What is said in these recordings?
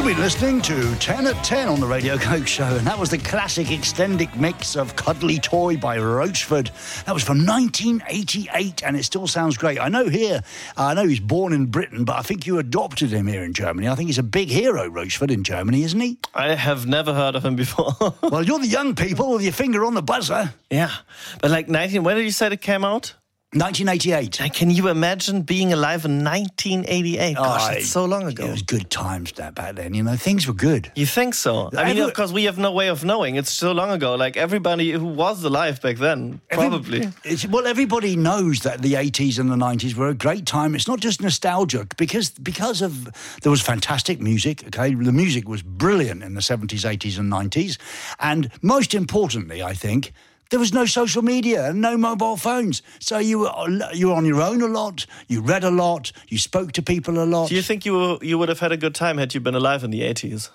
You've been listening to 10 at 10 on the Radio Coke Show, and that was the classic extended mix of Cuddly Toy by Roachford. That was from 1988, and it still sounds great. I know he's born in Britain, but I think you adopted him here in Germany. I think he's a big hero, Roachford, in Germany, isn't he? I have never heard of him before. Well, you're the young people with your finger on the buzzer. Yeah, but like when did you say it came out? 1988. Can you imagine being alive in 1988? Gosh, that's so long ago. It was good times back then, things were good. You think so? I mean, of course, we have no way of knowing. It's so long ago. Like, everybody who was alive back then, probably. Everybody knows that the 80s and the 90s were a great time. It's not just nostalgia, because there was fantastic music, okay? The music was brilliant in the 70s, 80s and 90s. And most importantly, I think, there was no social media and no mobile phones. So you were on your own a lot, you read a lot, you spoke to people a lot. Do you think you would have had a good time had you been alive in the 80s?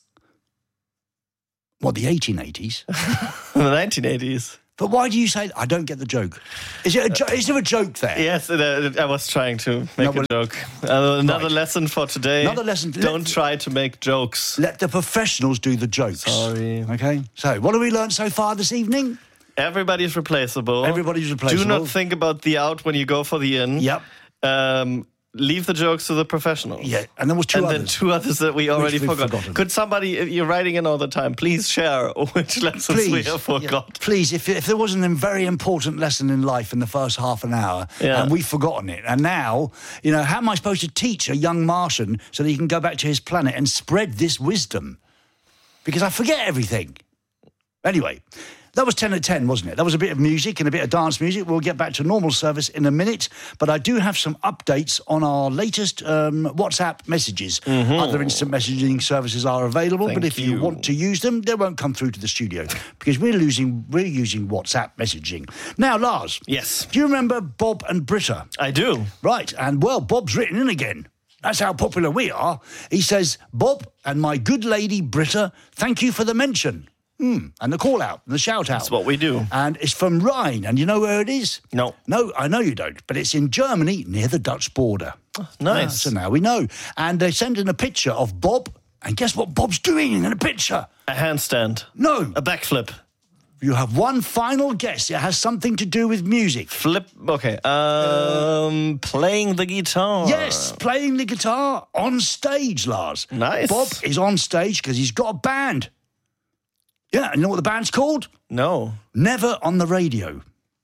What, the 1880s? The 1980s. But why do you say that? I don't get the joke. Is there a joke there? Yes, I was trying to make a joke. Another lesson for today. Another lesson. Don't try to make jokes. Let the professionals do the jokes. Sorry. Okay, so what have we learned so far this evening? Everybody's replaceable. Everybody's replaceable. Do not think about the out when you go for the in. Yep. Leave the jokes to the professionals. Yeah, and there was two others that we already forgot. Could somebody, if you're writing in all the time, please share which lessons we have forgot? Yeah, please, if there wasn't a very important lesson in life in the first half an hour, and we've forgotten it, and now, how am I supposed to teach a young Martian so that he can go back to his planet and spread this wisdom? Because I forget everything. Anyway, that was 10 at 10, wasn't it? That was a bit of music and a bit of dance music. We'll get back to normal service in a minute, but I do have some updates on our latest WhatsApp messages. Mm-hmm. Other instant messaging services are available, but if you want to use them, they won't come through to the studio because we're using WhatsApp messaging. Now, Lars. Yes. Do you remember Bob and Britta? I do. Right, and Bob's written in again. That's how popular we are. He says, Bob and my good lady Britta, thank you for the mention. And the call-out, the shout-out. That's what we do. And it's from Rhine, and you know where it is? No. No, I know you don't, but it's in Germany, near the Dutch border. Oh, nice. So now we know. And they send in a picture of Bob, and guess what Bob's doing in a picture? A handstand. No. A backflip. You have one final guess. It has something to do with music. Okay. Playing the guitar. Yes, playing the guitar on stage, Lars. Nice. Bob is on stage because he's got a band. Yeah, and you know what the band's called? No. Never on the Radio.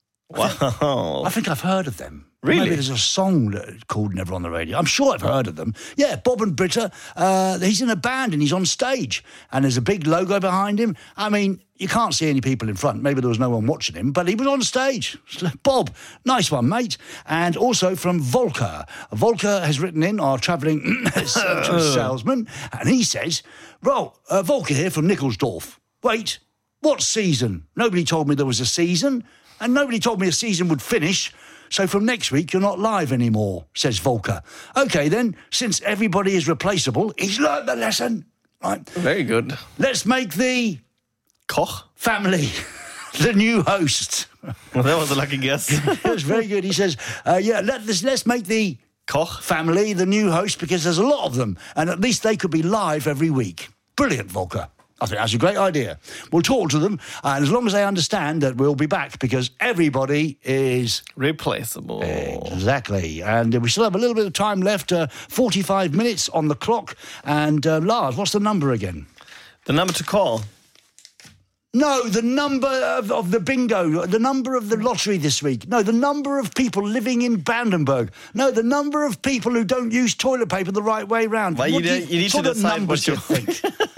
Wow. I think I've heard of them. Really? Maybe there's a song called Never on the Radio. I'm sure I've heard of them. Yeah, Bob and Britta, he's in a band and he's on stage. And there's a big logo behind him. I mean, you can't see any people in front. Maybe there was no one watching him, but he was on stage. Bob, nice one, mate. And also from Volker. Volker has written in, our travelling salesman, and he says, Volker here from Nickelsdorf. Wait, what season? Nobody told me there was a season, and nobody told me a season would finish. So from next week, you're not live anymore, says Volker. OK, then, since everybody is replaceable, he's learnt the lesson. Right. Very good. Let's make the Koch family the new host. Well, that was a lucky guess. That was very good. He says, let's make the Koch family the new host because there's a lot of them, and at least they could be live every week. Brilliant, Volker. I think that's a great idea. We'll talk to them, and as long as they understand that we'll be back because everybody is replaceable. Exactly. And we still have a little bit of time left, 45 minutes on the clock. And Lars, what's the number again? The number to call. No, the number of the bingo, the number of the lottery this week. No, the number of people living in Brandenburg. No, the number of people who don't use toilet paper the right way round. Well, you need to decide what you think.